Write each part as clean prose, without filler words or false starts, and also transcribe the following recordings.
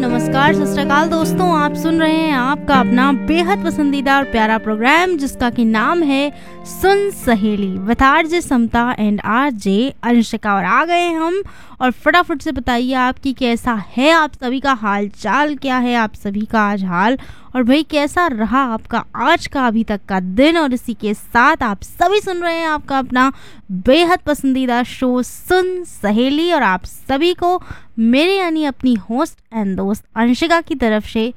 नमस्कार, सत श्री अकाल दोस्तों। आप सुन रहे हैं आपका अपना बेहद पसंदीदा और प्यारा प्रोग्राम जिसका कि नाम है सुन सहेली with RJ Samta and RJ Anshika. और आ गए हम और फटाफट से बताइए आपकी कैसा है, आप सभी का हाल चाल क्या है, आप सभी का आज हाल, और भाई कैसा रहा आपका आज का अभी तक का दिन। और इसी के साथ आप सभी सुन रहे हैं आपका अपना बेहद पसंदीदा शो सुन सहेली, और आप सभी को मेरे यानी अपनी होस्ट एंड दोस्त अंशिका की तरफ से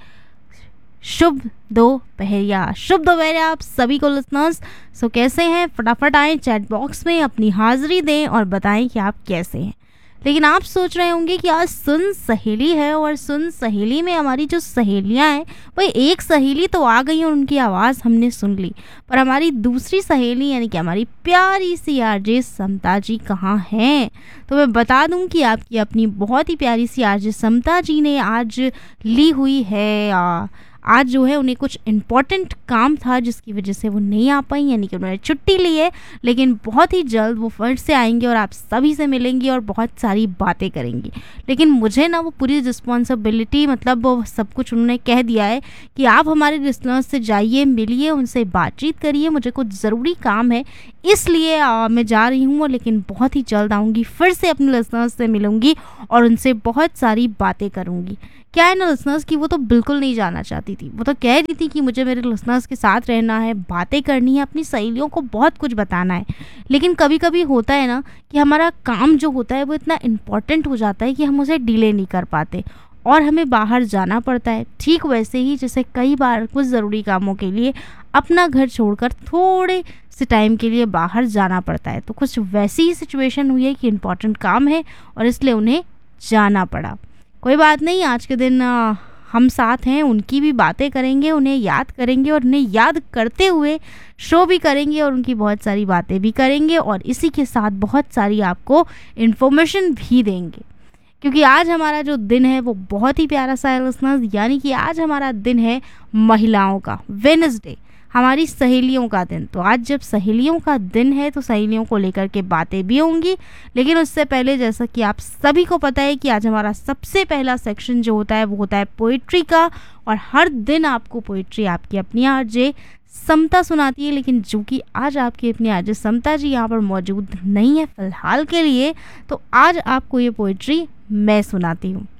शुभ दोपहरिया। शुभ दोपहरिया आप सभी को लिसनर्स। सो कैसे हैं, फटाफट आएं चैट बॉक्स में अपनी हाजिरी दें और बताएं कि आप कैसे हैं। लेकिन आप सोच रहे होंगे कि आज सुन सहेली है और सुन सहेली में हमारी जो सहेलियां हैं भाई एक सहेली तो आ गई और उनकी आवाज़ हमने सुन ली, पर हमारी दूसरी सहेली यानी कि हमारी प्यारी सी आरजे समता जी कहाँ हैं। तो मैं बता दूं कि आपकी अपनी बहुत ही प्यारी सी आरजे समता जी ने आज ली हुई है आज जो है उन्हें कुछ इम्पॉर्टेंट काम था जिसकी वजह से वो नहीं आ पाई, यानी कि उन्होंने छुट्टी ली है। लेकिन बहुत ही जल्द वो फिर से आएंगे और आप सभी से मिलेंगी और बहुत सारी बातें करेंगी। लेकिन मुझे ना वो पूरी रिस्पॉन्सिबिलिटी मतलब वो सब कुछ उन्होंने कह दिया है कि आप हमारे लिसनर्स से जाइए, मिलिए, उनसे बातचीत करिए, मुझे कुछ ज़रूरी काम है इसलिए मैं जा रही हूँ। लेकिन बहुत ही जल्द आऊँगी, फिर से अपने लिसनर्स से मिलूँगी और उनसे बहुत सारी बातें करूँगी। क्या है ना लिसनर्स कि वो तो बिल्कुल नहीं जाना चाहती थी, वो तो कह रही थी कि मुझे मेरे लिसनर्स के साथ रहना है, बातें करनी है, अपनी सहेलियों को बहुत कुछ बताना है। लेकिन कभी कभी होता है ना कि हमारा काम जो होता है वो इतना इम्पॉर्टेंट हो जाता है कि हम उसे डिले नहीं कर पाते और हमें बाहर जाना पड़ता है। ठीक वैसे ही जैसे कई बार कुछ ज़रूरी कामों के लिए अपना घर छोड़कर थोड़े से टाइम के लिए बाहर जाना पड़ता है, तो कुछ वैसी ही सिचुएशन हुई है कि इम्पॉर्टेंट काम है और इसलिए उन्हें जाना पड़ा। कोई बात नहीं, आज के दिन हम साथ हैं, उनकी भी बातें करेंगे, उन्हें याद करेंगे और उन्हें याद करते हुए शो भी करेंगे और उनकी बहुत सारी बातें भी करेंगे और इसी के साथ बहुत सारी आपको इन्फॉर्मेशन भी देंगे। क्योंकि आज हमारा जो दिन है वो बहुत ही प्यारा सा है लिसनर्स, यानी कि आज हमारा दिन है महिलाओं का, वेडनेसडे, हमारी सहेलियों का दिन। तो आज जब सहेलियों का दिन है तो सहेलियों को लेकर के बातें भी होंगी। लेकिन उससे पहले जैसा कि आप सभी को पता है कि आज हमारा सबसे पहला सेक्शन जो होता है वो होता है पोइट्री का, और हर दिन आपको पोइट्री आपकी अपनी आरजे समता सुनाती है। लेकिन जो कि आज आपकी अपनी आरजे समता जी यहाँ पर मौजूद नहीं है फ़िलहाल के लिए, तो आज आपको ये पोइट्री मैं सुनाती हूँ।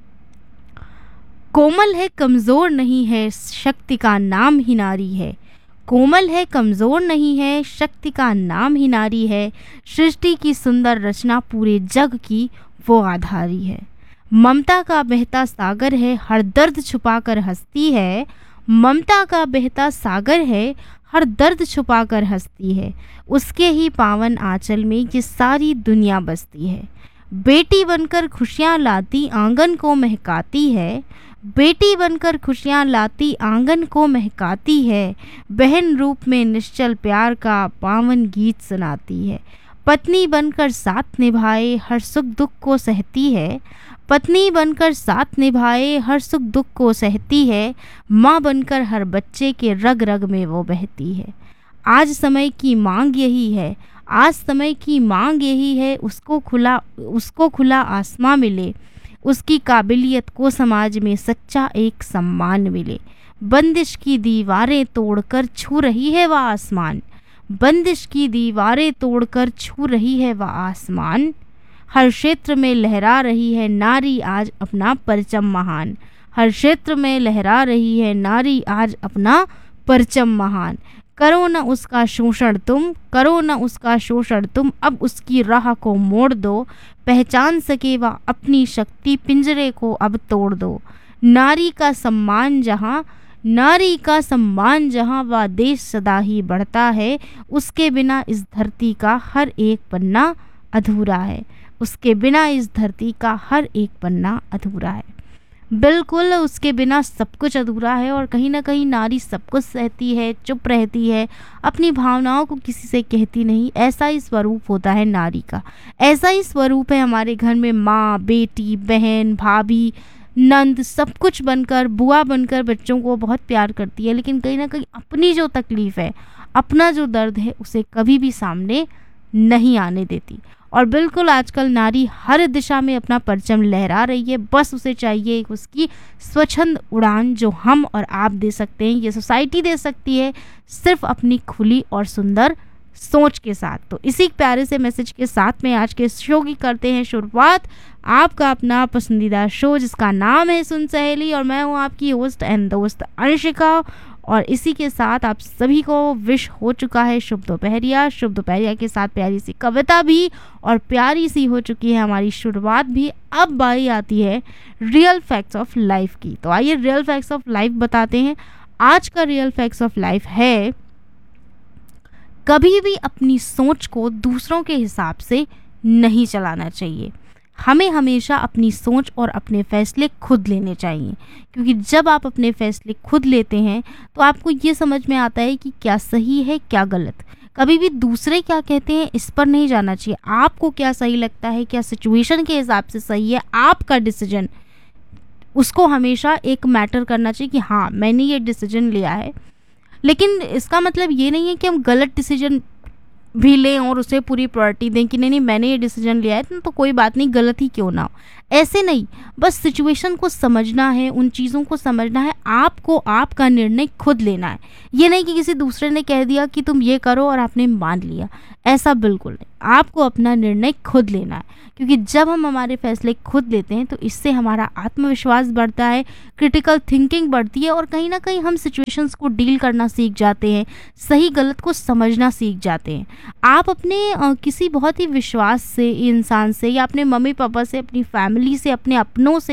कोमल है कमज़ोर नहीं है, शक्ति का नाम ही नारी है। कोमल है कमज़ोर नहीं है, शक्ति का नाम ही नारी है। सृष्टि की सुंदर रचना पूरे जग की वो आधारी है। ममता का बहता सागर है, हर दर्द छुपा कर हंसती है। ममता का बहता सागर है, हर दर्द छुपा कर हंसती है। उसके ही पावन आंचल में ये सारी दुनिया बसती है। बेटी बनकर खुशियाँ लाती आंगन को महकाती है। बेटी बनकर खुशियाँ लाती आंगन को महकाती है। बहन रूप में निश्चल प्यार का पावन गीत सुनाती है। पत्नी बनकर साथ निभाए हर सुख दुख को सहती है। पत्नी बनकर साथ निभाए हर सुख दुख को सहती है। माँ बनकर हर बच्चे के रग रग में वो बहती है। आज समय की मांग यही है, आज समय की मांग यही है, उसको खुला आसमां मिले। उसकी काबिलियत को समाज में सच्चा एक सम्मान मिले। बंदिश की दीवारें तोड़कर छू रही है वह आसमान। बंदिश की दीवारें तोड़कर छू रही है वह आसमान। हर क्षेत्र में लहरा रही है नारी आज अपना परचम महान। हर क्षेत्र में लहरा रही है नारी आज अपना परचम महान। करो न उसका शोषण तुम, करो न उसका शोषण तुम, अब उसकी राह को मोड़ दो। पहचान सके वह अपनी शक्ति, पिंजरे को अब तोड़ दो। नारी का सम्मान जहाँ, नारी का सम्मान जहाँ, वह देश सदा ही बढ़ता है। उसके बिना इस धरती का हर एक पन्ना अधूरा है। उसके बिना इस धरती का हर एक पन्ना अधूरा है। बिल्कुल, उसके बिना सब कुछ अधूरा है और कहीं ना कहीं नारी सब कुछ सहती है, चुप रहती है, अपनी भावनाओं को किसी से कहती नहीं। ऐसा ही स्वरूप होता है नारी का। ऐसा ही स्वरूप है हमारे घर में माँ, बेटी, बहन, भाभी, नंद सब कुछ बनकर, बुआ बनकर बच्चों को बहुत प्यार करती है। लेकिन कहीं ना कहीं अपनी जो तकलीफ़ है, अपना जो दर्द है, उसे कभी भी सामने नहीं आने देती। और बिल्कुल आजकल नारी हर दिशा में अपना परचम लहरा रही है, बस उसे चाहिए एक उसकी स्वच्छंद उड़ान जो हम और आप दे सकते हैं, ये सोसाइटी दे सकती है सिर्फ अपनी खुली और सुंदर सोच के साथ। तो इसी प्यारे से मैसेज के साथ में आज के शो की करते हैं शुरुआत, आपका अपना पसंदीदा शो जिसका नाम है सुन सहेली, और मैं हूँ आपकी होस्ट एंड दोस्त अंशिका। और इसी के साथ आप सभी को विश हो चुका है शुभ दोपहरिया। शुभ दोपहरिया के साथ प्यारी सी कविता भी और प्यारी सी हो चुकी है हमारी शुरुआत भी। अब बारी आती है रियल फैक्ट्स ऑफ लाइफ की। तो आइए रियल फैक्ट्स ऑफ लाइफ बताते हैं। आज का रियल फैक्ट्स ऑफ लाइफ है, कभी भी अपनी सोच को दूसरों के हिसाब से नहीं चलाना चाहिए। हमें हमेशा अपनी सोच और अपने फैसले खुद लेने चाहिए, क्योंकि जब आप अपने फैसले खुद लेते हैं तो आपको ये समझ में आता है कि क्या सही है क्या गलत। कभी भी दूसरे क्या कहते हैं इस पर नहीं जाना चाहिए। आपको क्या सही लगता है, क्या सिचुएशन के हिसाब से सही है, आपका डिसीजन, उसको हमेशा एक मैटर करना चाहिए कि हाँ मैंने ये डिसीजन लिया है। लेकिन इसका मतलब ये नहीं है कि हम गलत डिसीजन भी लें और उसे पूरी प्रायोरिटी दें कि नहीं मैंने ये डिसीजन लिया है तो कोई बात नहीं, गलत ही क्यों ना हो। ऐसे नहीं, बस सिचुएशन को समझना है, उन चीज़ों को समझना है, आपको आपका निर्णय खुद लेना है। ये नहीं कि किसी दूसरे ने कह दिया कि तुम ये करो और आपने मान लिया, ऐसा बिल्कुल नहीं। आपको अपना निर्णय खुद लेना है, क्योंकि जब हम हमारे फैसले खुद लेते हैं तो इससे हमारा आत्मविश्वास बढ़ता है, क्रिटिकल थिंकिंग बढ़ती है और कहीं ना कहीं हम सिचुएशंस को डील करना सीख जाते हैं, सही गलत को समझना सीख जाते हैं। आप अपने किसी बहुत ही विश्वास से इंसान से या अपने मम्मी पापा से, अपनी फैमिली से, अपने अपनों से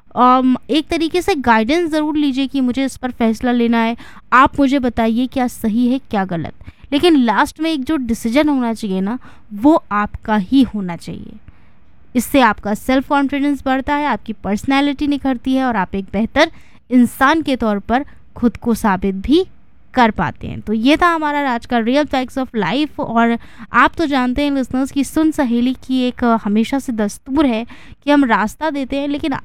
एक तरीके से गाइडेंस ज़रूर लीजिए कि मुझे इस पर फैसला लेना है, आप मुझे बताइए क्या सही है क्या गलत। लेकिन लास्ट में एक जो डिसीजन होना चाहिए ना, वो आपका ही होना चाहिए। इससे आपका सेल्फ कॉन्फिडेंस बढ़ता है, आपकी पर्सनैलिटी निखरती है और आप एक बेहतर इंसान के तौर पर खुद को साबित भी कर पाते हैं। तो ये था हमारा आज का रियल फैक्ट्स ऑफ लाइफ। और आप तो जानते हैं लिसनर्स की सुन सहेली की एक हमेशा से दस्तूर है कि हम रास्ता देते हैं, लेकिन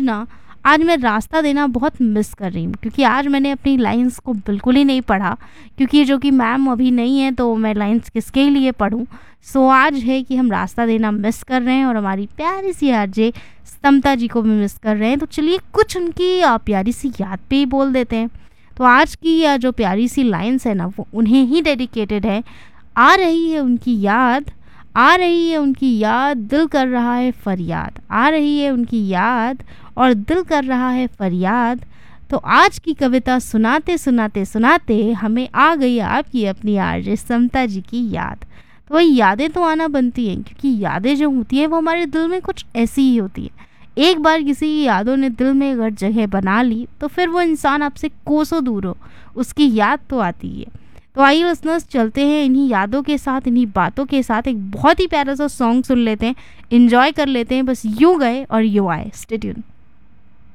आज मैं रास्ता देना बहुत मिस कर रही हूँ, क्योंकि आज मैंने अपनी लाइंस को बिल्कुल ही नहीं पढ़ा, क्योंकि जो कि मैम अभी नहीं है तो मैं लाइंस किसके लिए पढ़ूँ। सो आज है कि हम रास्ता देना मिस कर रहे हैं और हमारी प्यारी सी आरजे समता जी को भी मिस कर रहे हैं। तो चलिए कुछ उनकी प्यारी सी याद पे ही बोल देते हैं। तो आज की जो प्यारी सी लाइंस है ना, वो उन्हें ही डेडिकेटेड है। आ रही है उनकी याद, आ रही है उनकी याद, दिल कर रहा है फरियाद। आ रही है उनकी याद और दिल कर रहा है फरियाद। तो आज की कविता सुनाते सुनाते सुनाते हमें आ गई आपकी अपनी आरजे समता जी की याद। तो वही यादें तो आना बनती हैं, क्योंकि यादें जो होती हैं वो हमारे दिल में कुछ ऐसी ही होती है। एक बार किसी की यादों ने दिल में अगर जगह बना ली तो फिर वो इंसान आपसे कोसों दूर हो, उसकी याद तो आती है। तो आइए लिसनर्स चलते हैं इन्हीं यादों के साथ, इन्हीं बातों के साथ एक बहुत ही प्यारा सा सॉन्ग सुन लेते हैं, एंजॉय कर लेते हैं। बस यूं गए और यूं आए। Stay tune.